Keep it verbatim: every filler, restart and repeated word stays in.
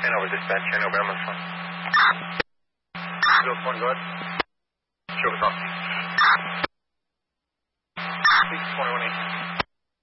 Hanover dispatch, Hanover, I'm on the phone. zero four, go ahead. Sure, talk. six twenty-one eight.